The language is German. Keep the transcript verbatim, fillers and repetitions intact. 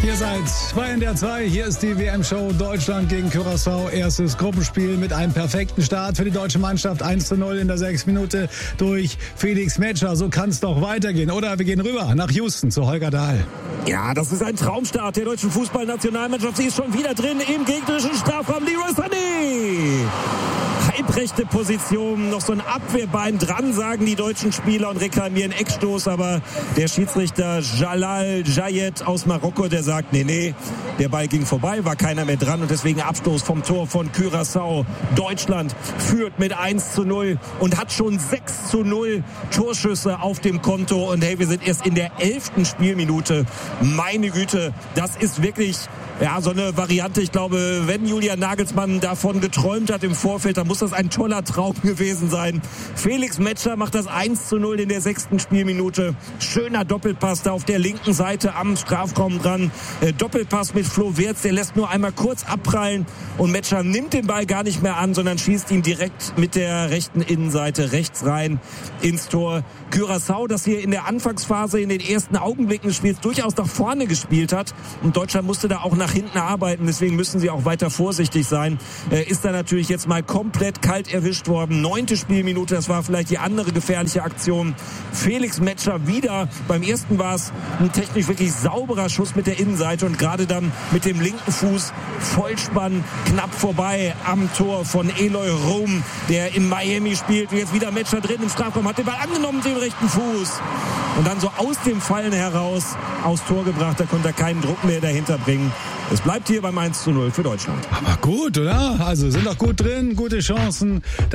Ihr seid bei N D R zwei, hier ist die W M-Show Deutschland gegen Curaçao. Erstes Gruppenspiel mit einem perfekten Start für die deutsche Mannschaft. eins zu null in der sechsten Minute durch Felix Metscher. So kann es doch weitergehen. Oder wir gehen rüber nach Houston zu Holger Dahl. Ja, das ist ein Traumstart der deutschen Fußballnationalmannschaft. Sie ist schon wieder drin im gegnerischen Strafraum. Leroy Sané! Halbrechte Position, noch so ein Abwehrbein dran, sagen die deutschen Spieler und reklamieren Eckstoß. Aber der Schiedsrichter Jalal Jayed aus Marokko, der sagt, nee, nee, der Ball ging vorbei, war keiner mehr dran und deswegen Abstoß vom Tor von Curaçao. Deutschland führt mit eins zu null und hat schon sechs zu null Torschüsse auf dem Konto. Und hey, wir sind erst in der elften Spielminute. Meine Güte, das ist wirklich... Ja, so eine Variante, ich glaube, wenn Julian Nagelsmann davon geträumt hat im Vorfeld, dann muss das ein toller Traum gewesen sein. Felix Metscher macht das eins zu null in der sechsten Spielminute. Schöner Doppelpass da auf der linken Seite am Strafraum dran. Äh, Doppelpass mit Flo Wirtz, der lässt nur einmal kurz abprallen und Metscher nimmt den Ball gar nicht mehr an, sondern schießt ihn direkt mit der rechten Innenseite rechts rein ins Tor. Curaçao, das hier in der Anfangsphase, in den ersten Augenblicken des Spiels durchaus nach vorne gespielt hat und Deutschland musste da auch nach hinten arbeiten, deswegen müssen sie auch weiter vorsichtig sein. Äh, ist da natürlich jetzt mal komplett kalt erwischt worden. Neunte Spielminute, das war vielleicht die andere gefährliche Aktion. Felix Metscher wieder. Beim ersten war es ein technisch wirklich sauberer Schuss mit der Innenseite und gerade dann mit dem linken Fuß Vollspann knapp vorbei am Tor von Eloy Room, der in Miami spielt. Jetzt wieder Metscher drin im Strafraum, hat den Ball angenommen mit dem rechten Fuß und dann so aus dem Fallen heraus aufs Tor gebracht. Da konnte er keinen Druck mehr dahinter bringen. Es bleibt hier beim eins zu null für Deutschland. Aber gut, oder? Also sind doch gut drin, gute Chancen.